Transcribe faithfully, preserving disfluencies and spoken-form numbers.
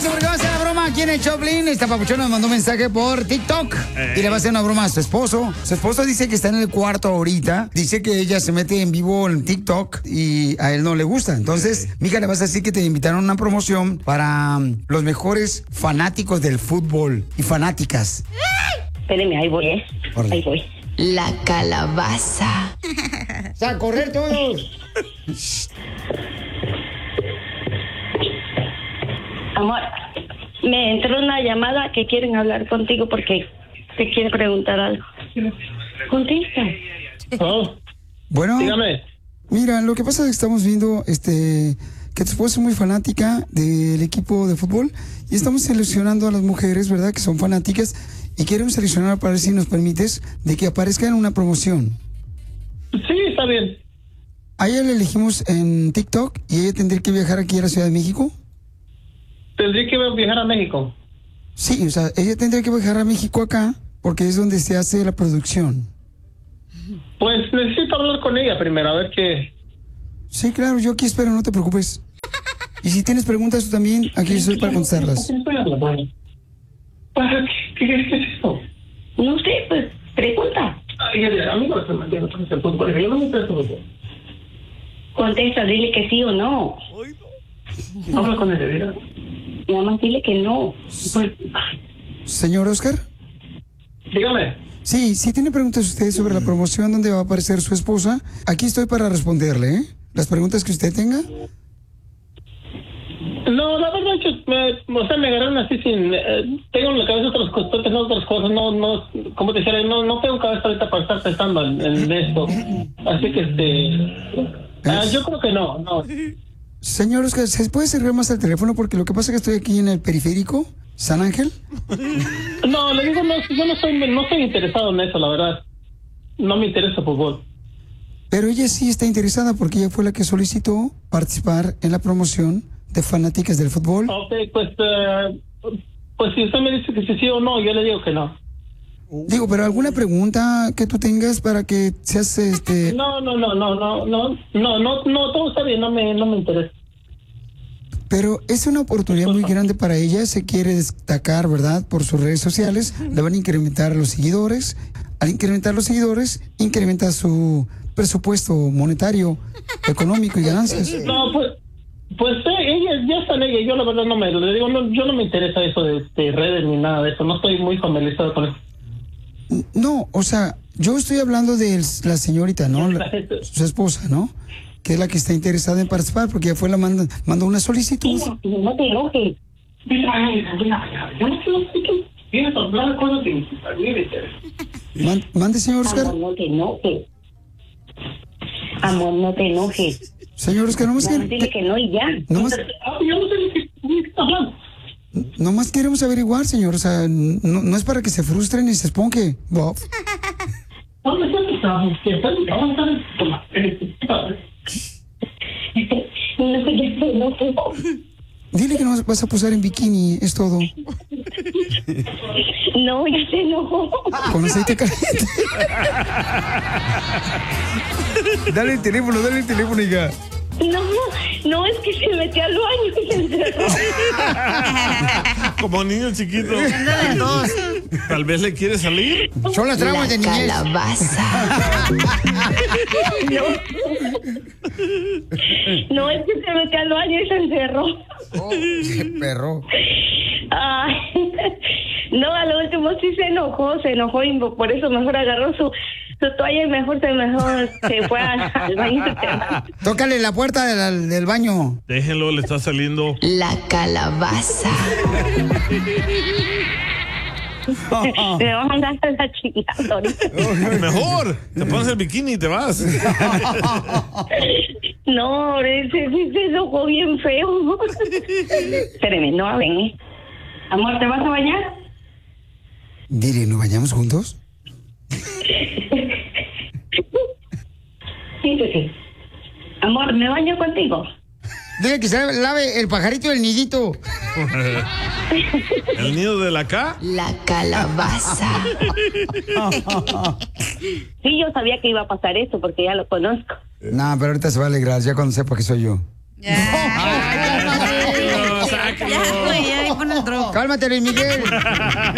prepárense porque va a hacer la broma aquí en el Choplin. Esta papuchona nos mandó un mensaje por TikTok y le va a hacer una broma a su esposo. Su esposo dice que está en el cuarto ahorita. Dice que ella se mete en vivo en TikTok y a él no le gusta. Entonces, mija, le vas a decir que te invitaron a una promoción para um, los mejores fanáticos del fútbol y fanáticas. Espérenme, ahí voy, ¿eh? Órale. Ahí voy. La calabaza. O sea, a correr todos. Amor, me entró una llamada que quieren hablar contigo porque te quiere preguntar algo. Contesta. Oh, Bueno, dígame. mira, lo que pasa es que estamos viendo este que tu esposa es muy fanática del equipo de fútbol y estamos seleccionando a las mujeres, ¿verdad? Que son fanáticas y queremos seleccionar para ver si nos permites de que aparezca en una promoción. Sí, está bien. A ella le elegimos en TikTok y ella tendría que viajar aquí a la Ciudad de México. Tendría que viajar a México. Sí, o sea, ella tendría que viajar a México acá porque es donde se hace la producción. Pues necesito hablar con ella primero, a ver qué... Sí, claro, yo aquí espero, no te preocupes. Y si tienes preguntas tú también, aquí estoy para contestarlas. ¿Para qué? ¿Qué, qué, qué es eso? No sé, pues, pregunta. Ay, a mí no me mantiene entonces el fútbol. Yo no me interesa el fútbol. Contesta, dile que sí o no. Habla con ella, mira. Nada más dile que no. Pues, Señor Oscar. Dígame. Sí, si tiene preguntas usted sobre la promoción donde va a aparecer su esposa, aquí estoy para responderle, ¿eh? Las preguntas que usted tenga. No, la verdad es que me, o sea, me agarraron así sin... Eh, tengo en la cabeza otras cosas, estoy pensando otras cosas, no, no, como te decía, no, no tengo cabeza ahorita para estar pensando en, en esto. Así que, este... Ah, yo creo que no, no. Señor Oscar, ¿se puede acercar más al teléfono? Porque lo que pasa es que estoy aquí en el periférico, San Ángel. No, le digo, no, yo no estoy, no estoy interesado en eso, la verdad. No me interesa el fútbol. Pero ella sí está interesada porque ella fue la que solicitó participar en la promoción de fanáticas del fútbol. Ok, pues, eh, pues si usted me dice que sí, sí o no, yo le digo que no. Digo, pero alguna pregunta que tú tengas para que seas este... No, no, no, no, no, no, no, no, no, todo está bien, no me, no me interesa. Pero es una oportunidad muy grande para ella, se quiere destacar, ¿verdad? Por sus redes sociales, le van a incrementar los seguidores. Al incrementar los seguidores, incrementa su presupuesto monetario, económico y ganancias. No, pues, pues eh, ella, ya está en ella, yo la verdad no me, le digo, no, yo no me interesa eso de, de redes ni nada de eso, no estoy muy familiarizado con eso. No, o sea, yo estoy hablando de la señorita, ¿no? La, su esposa, ¿no? Que es la que está interesada en participar, porque ya fue la manda, mandó una solicitud. no, no te enojes. Mira, mira, yo no sé, no sé qué vienes a hablar cosas de mí. Man, mande, señor Oscar. Amor, no te enojes. Amor, no te enojes. Señor Oscar, nomás Nada más que, dile que no y ya. nomás, Ah, yo no sé de qué qué está hablando. nomás queremos averiguar, señor. O sea, no, no es para que se frustren y se esponje, Bob. ¿Dónde está tu trabajo? ¿Qué está tu trabajo? Toma, eh, No, ya se enojó. Dile que no vas a posar en bikini, es todo. No, ya se enojó. Con aceite caliente. Dale el teléfono, dale el teléfono, hija. No, no, es que se metió al baño y se encerró. Como niño chiquito. Tal vez le quiere salir. Son las traumas de niñez. Calabaza. No. No, es que se metió al baño y se encerró. Oh, qué perro. Ay, no, a lo último sí se enojó, se enojó y por eso mejor agarró su, su toalla y mejor se mejor se fue al, al baño. Tócale la puerta de la- del baño. Déjenlo, le está saliendo. La calabaza. Me vas a andar a la chingada ahorita. Mejor, te pones el bikini y te vas. No, ese sí se enojó bien feo. Espéreme, no hablen, ¿eh? Amor, ¿te vas a bañar? Dile, ¿nos bañamos juntos? Sí, sí, sí. Amor, ¿me baño contigo? Dile que se lave el pajarito del nidito. El nido de la K. La calabaza. Sí, yo sabía que iba a pasar eso porque ya lo conozco. No, pero ahorita se va a alegrar ya cuando sepa que soy yo. Ya, ya, ya, ya, ya, güey, ya, ¿por Cálmate, Luis Miguel.